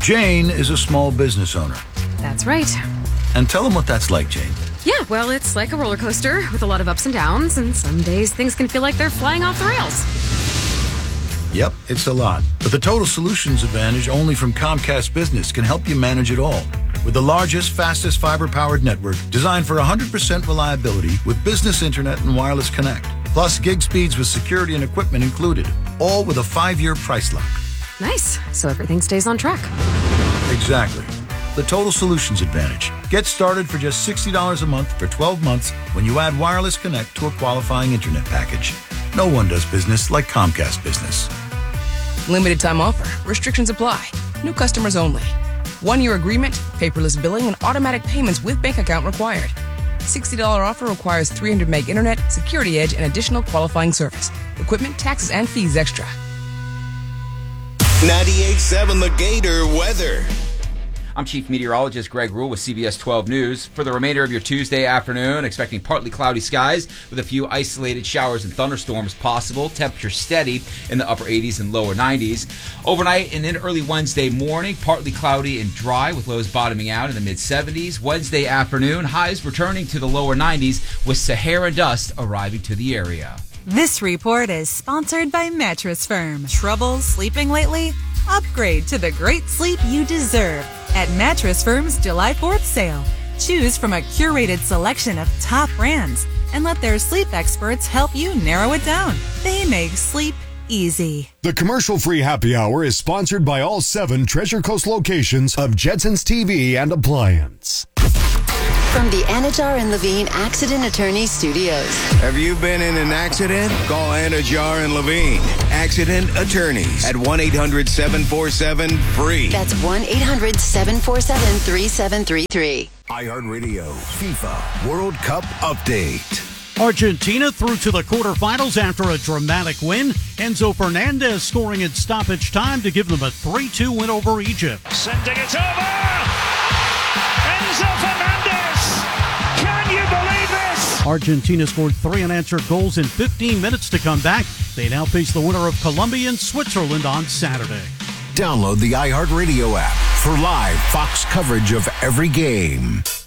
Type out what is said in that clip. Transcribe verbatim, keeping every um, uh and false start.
Jane is a small business owner. That's right. And tell them what that's like, Jane. Yeah, well, it's like a roller coaster with a lot of ups and downs, and some days things can feel like they're flying off the rails. Yep, it's a lot. But the Total Solutions Advantage only from Comcast Business can help you manage it all. With the largest, fastest fiber-powered network designed for one hundred percent reliability with business internet and wireless connect. Plus gig speeds with security and equipment included. All with a five-year price lock. Nice. So everything stays on track. Exactly. The Total Solutions Advantage. Get started for just sixty dollars a month for twelve months when you add wireless connect to a qualifying internet package. No one does business like Comcast Business. Limited time offer. Restrictions apply. New customers only. One-year agreement, paperless billing, and automatic payments with bank account required. sixty dollars offer requires three hundred meg internet, security edge, and additional qualifying service. Equipment, taxes, and fees extra. ninety-eight point seven The Gator weather. I'm Chief Meteorologist Greg Rule with C B S twelve News. For the remainder of your Tuesday afternoon, expecting partly cloudy skies with a few isolated showers and thunderstorms possible. Temperature steady in the upper eighties and lower nineties. Overnight and into early Wednesday morning, partly cloudy and dry with lows bottoming out in the mid seventies. Wednesday afternoon, highs returning to the lower nineties with Sahara dust arriving to the area. This report is sponsored by Mattress Firm. Trouble sleeping lately? Upgrade to the great sleep you deserve at Mattress Firm's July fourth sale. Choose from a curated selection of top brands and let their sleep experts help you narrow it down. They make sleep easy. The commercial-free happy hour is sponsored by all seven Treasure Coast locations of Jetson's T V and Appliance. From the Anajar and Levine Accident Attorney Studios. Have you been in an accident? Call Anajar and Levine, Accident Attorneys, at one eight hundred seven four seven free. That's one eight hundred seven four seven three seven three three. iHeartRadio FIFA World Cup update. Argentina through to the quarterfinals after a dramatic win. Enzo Fernandez scoring in stoppage time to give them a three two win over Egypt. Sending it over! Enzo Fernandez! Can you believe this? Argentina scored three unanswered goals in fifteen minutes to come back. They now face the winner of Colombia and Switzerland on Saturday. Download the iHeartRadio app for live Fox coverage of every game.